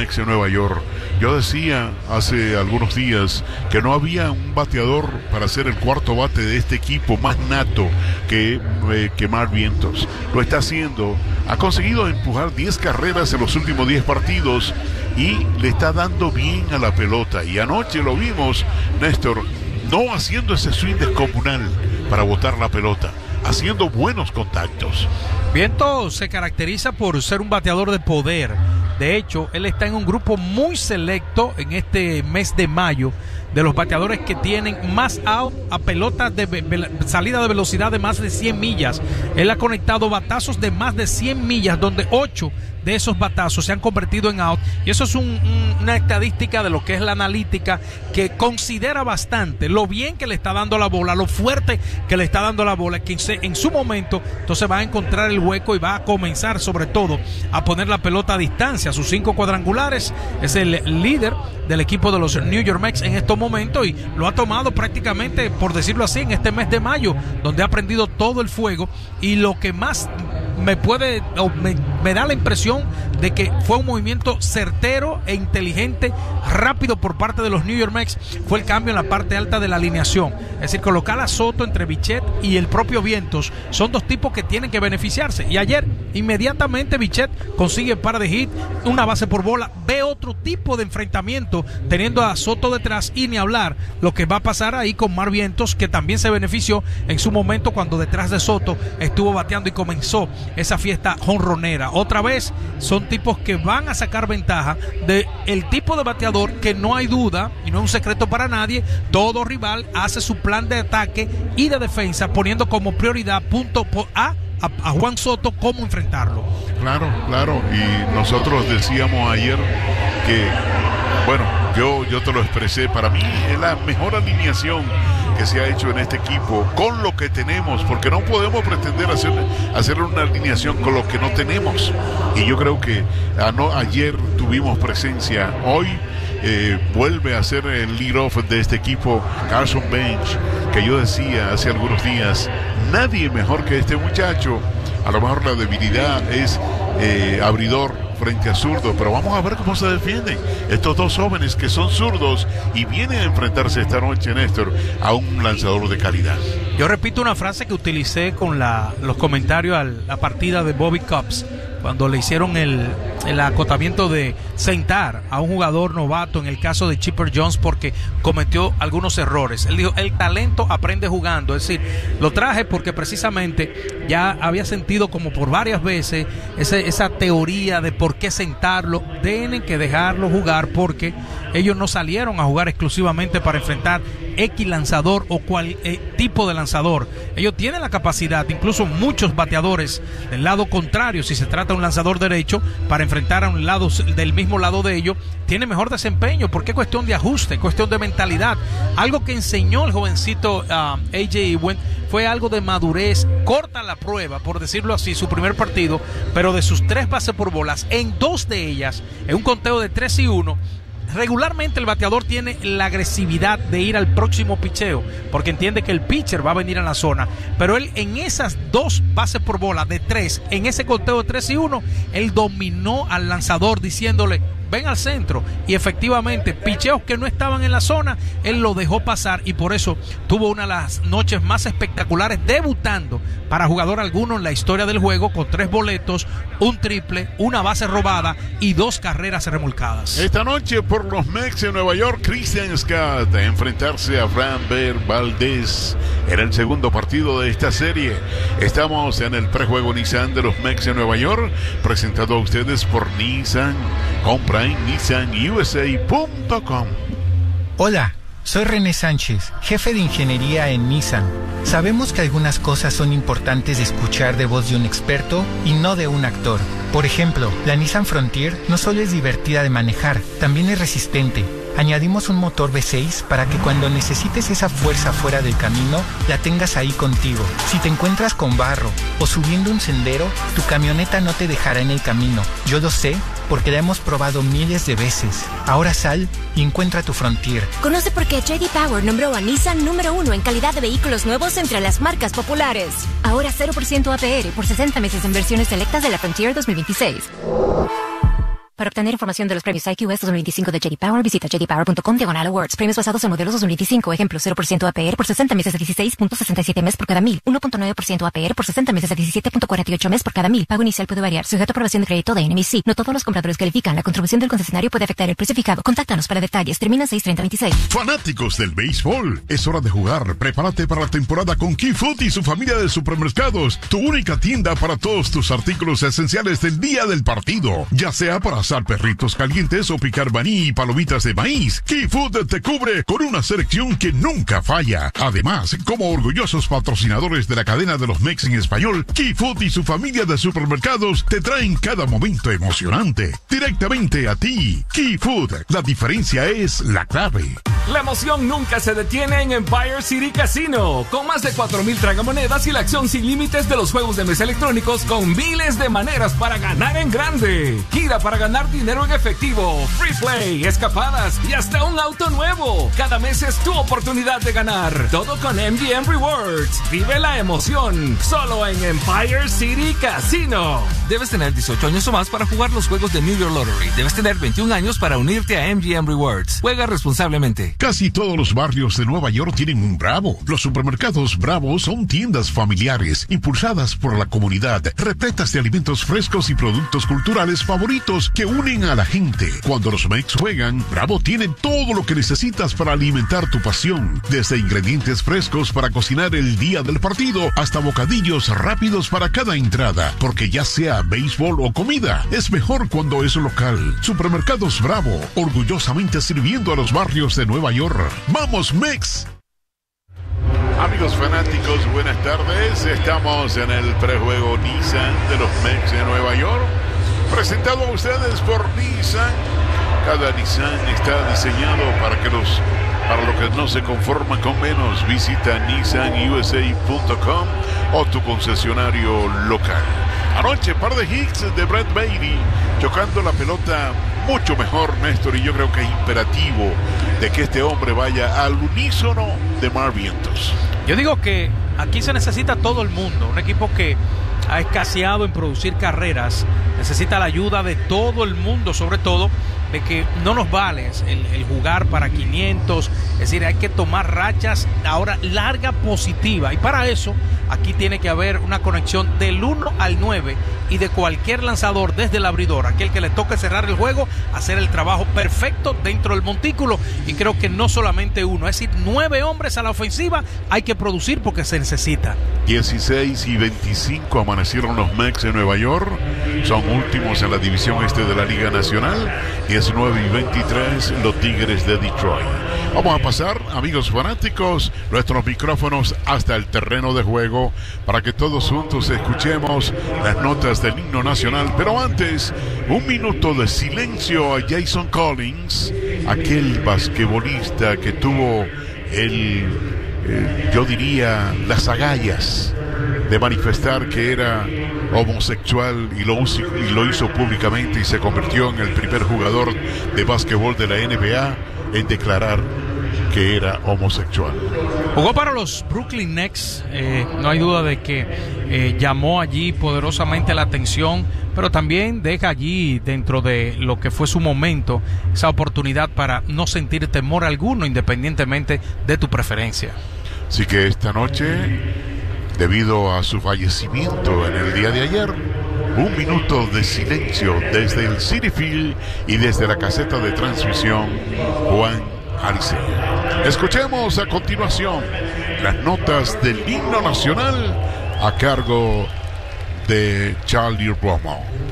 Mets de Nueva York. Yo decía hace algunos días que no había un bateador para ser el cuarto bate de este equipo más nato que Mark Vientos. Lo está haciendo. Ha conseguido empujar 10 carreras en los últimos 10 partidos y le está dando bien a la pelota. Y anoche lo vimos, Néstor, no haciendo ese swing descomunal para botar la pelota, haciendo buenos contactos. Vientos se caracteriza por ser un bateador de poder. De hecho, él está en un grupo muy selecto en este mes de mayo de los bateadores que tienen más out a pelotas de salida de velocidad de más de 100 millas. Él ha conectado batazos de más de 100 millas, donde 8 de esos batazos se han convertido en out, y eso es una estadística de lo que es la analítica, que considera bastante lo bien que le está dando la bola, lo fuerte que le está dando la bola, que en su momento entonces va a encontrar el hueco y va a comenzar sobre todo a poner la pelota a distancia. Sus 5 cuadrangulares, es el líder del equipo de los New York Mets en estos momentos, y lo ha tomado prácticamente, por decirlo así, en este mes de mayo, donde ha prendido todo el fuego. Y lo que más me da la impresión de que fue un movimiento certero e inteligente, rápido por parte de los New York Mets, fue el cambio en la parte alta de la alineación. Es decir, colocar a Soto entre Bichette y el propio Vientos. Son dos tipos que tienen que beneficiarse. Y ayer, inmediatamente, Bichette consigue par de hits, una base por bola, ve otro tipo de enfrentamiento teniendo a Soto detrás, y ni hablar lo que va a pasar ahí con Mark Vientos, que también se benefició en su momento cuando detrás de Soto estuvo bateando y comenzó esa fiesta jonronera. Otra vez son tipos que van a sacar ventaja del tipo de bateador que, no hay duda y no es un secreto para nadie, todo rival hace su plan de ataque y de defensa poniendo como prioridad punto a Juan Soto, cómo enfrentarlo. Claro, y nosotros decíamos ayer que, bueno, yo te lo expresé, para mí es la mejor alineación que se ha hecho en este equipo con lo que tenemos, porque no podemos pretender hacer una alineación con lo que no tenemos. Y yo creo que ayer tuvimos presencia, hoy vuelve a ser el lead-off de este equipo Carson Bench, que yo decía hace algunos días, nadie mejor que este muchacho. A lo mejor la debilidad es abridor frente a zurdo, pero vamos a ver cómo se defienden estos dos jóvenes que son zurdos y vienen a enfrentarse esta noche, Néstor, a un lanzador de calidad. Yo repito una frase que utilicé con los comentarios a la partida de Bobby Cubs, cuando le hicieron el acotamiento de sentar a un jugador novato, en el caso de Chipper Jones, porque cometió algunos errores. Él dijo, el talento aprende jugando. Es decir, lo traje porque precisamente ya había sentido como por varias veces esa teoría de por qué sentarlo. Tienen que dejarlo jugar, porque ellos no salieron a jugar exclusivamente para enfrentar X lanzador o cual tipo de lanzador. Ellos tienen la capacidad, incluso muchos bateadores del lado contrario, si se trata de un lanzador derecho, para enfrentar a un lado del mismo lado de ellos, tiene mejor desempeño, porque es cuestión de ajuste, cuestión de mentalidad. Algo que enseñó el jovencito A.J. Ewing fue algo de madurez. Corta la prueba, por decirlo así, su primer partido, pero de sus 3 bases por bolas, en 2 de ellas, en un conteo de 3-1, regularmente el bateador tiene la agresividad de ir al próximo picheo, porque entiende que el pitcher va a venir a la zona, pero él en esas 2 bases por bola de 3, en ese conteo de 3-1, él dominó al lanzador diciéndole, ven al centro, y efectivamente picheos que no estaban en la zona, él lo dejó pasar, y por eso tuvo una de las noches más espectaculares, debutando para jugador alguno en la historia del juego, con 3 boletos, un triple, una base robada y 2 carreras remolcadas. Esta noche por los Mets de Nueva York, Christian Scott a enfrentarse a Framber Valdez. Era el segundo partido de esta serie. Estamos en el prejuego Nissan de los Mets de Nueva York, presentado a ustedes por Nissan. Compra en nissanusa.com. Hola, soy René Sánchez, jefe de ingeniería en Nissan. Sabemos que algunas cosas son importantes de escuchar de voz de un experto y no de un actor. Por ejemplo, la Nissan Frontier no solo es divertida de manejar, también es resistente. Añadimos un motor V6 para que cuando necesites esa fuerza fuera del camino, la tengas ahí contigo. Si te encuentras con barro o subiendo un sendero, tu camioneta no te dejará en el camino. Yo lo sé porque la hemos probado miles de veces. Ahora sal y encuentra tu Frontier. Conoce por qué J.D. Power nombró a Nissan número 1 en calidad de vehículos nuevos entre las marcas populares. Ahora 0% APR por 60 meses en versiones selectas de la Frontier 2026. Para obtener información de los premios IQS 2025 de J.D. Power, visita jdpower.com/awards. Premios basados en modelos 2025. Ejemplo, 0% APR por 60 meses a 16.67 mes por cada 1000. 1.9% APR por 60 meses a 17.48 mes por cada 1000. Pago inicial puede variar, sujeto a aprobación de crédito de NMC. No todos los compradores califican. La contribución del concesionario puede afectar el precio fijado. Contáctanos para detalles. Termina 6/30/26. Fanáticos del béisbol, es hora de jugar. Prepárate para la temporada con Key Food y su familia de supermercados. Tu única tienda para todos tus artículos esenciales del día del partido. Ya sea para asar perritos calientes o picar maní y palomitas de maíz, Key Food te cubre con una selección que nunca falla. Además, como orgullosos patrocinadores de la cadena de los Mex en español, Key Food y su familia de supermercados te traen cada momento emocionante directamente a ti. Key Food, la diferencia es la clave. La emoción nunca se detiene en Empire City Casino, con más de 4,000 tragamonedas y la acción sin límites de los juegos de mesa electrónicos con miles de maneras para ganar en grande. Gira para ganar dinero en efectivo, free play, escapadas y hasta un auto nuevo. Cada mes es tu oportunidad de ganar. Todo con MGM Rewards. Vive la emoción, solo en Empire City Casino. Debes tener 18 años o más para jugar los juegos de New York Lottery. Debes tener 21 años para unirte a MGM Rewards. Juega responsablemente. Casi todos los barrios de Nueva York tienen un Bravo. Los supermercados Bravo son tiendas familiares, impulsadas por la comunidad, repletas de alimentos frescos y productos culturales favoritos que unen a la gente. Cuando los Mex juegan, Bravo tiene todo lo que necesitas para alimentar tu pasión. Desde ingredientes frescos para cocinar el día del partido, hasta bocadillos rápidos para cada entrada. Porque ya sea béisbol o comida, es mejor cuando es local. Supermercados Bravo, orgullosamente sirviendo a los barrios de Nueva York. ¡Vamos, Mex! Amigos fanáticos, buenas tardes. Estamos en el prejuego Nissan de los Mex de Nueva York, presentado a ustedes por Nissan. Cada Nissan está diseñado para los que no se conforman con menos. Visita nissanusa.com o tu concesionario local. Anoche, par de hits de Brett Baty, chocando la pelota mucho mejor, Néstor, y yo creo que es imperativo de que este hombre vaya al unísono de Mar Vientos. Yo digo que aquí se necesita todo el mundo, un equipo que ha escaseado en producir carreras, necesita la ayuda de todo el mundo, sobre todo de que no nos vale el jugar para 500, es decir, hay que tomar rachas ahora larga positiva, y para eso aquí tiene que haber una conexión del 1 al 9 y de cualquier lanzador desde el abridor, aquel que le toque cerrar el juego, hacer el trabajo perfecto dentro del montículo, y creo que no solamente uno, es decir, 9 hombres a la ofensiva, hay que producir porque se necesita. 16-25 amanecieron los Mex de Nueva York, son últimos en la división este de la Liga Nacional. 19-23 los Tigres de Detroit. Vamos a pasar, amigos fanáticos, nuestros micrófonos hasta el terreno de juego para que todos juntos escuchemos las notas del himno nacional. Pero antes, un minuto de silencio a Jason Collins, aquel basquetbolista que tuvo yo diría, las agallas de manifestar que era homosexual y lo hizo públicamente, y se convirtió en el primer jugador de básquetbol de la NBA en declarar que era homosexual. Jugó para los Brooklyn Nets, no hay duda de que llamó allí poderosamente la atención, pero también deja allí, dentro de lo que fue su momento, esa oportunidad para no sentir temor alguno, independientemente de tu preferencia. Así que esta noche, debido a su fallecimiento en el día de ayer, un minuto de silencio desde el Citi Field y desde la caseta de transmisión Juan Aricea. Escuchemos a continuación las notas del himno nacional a cargo de Charlie Romo.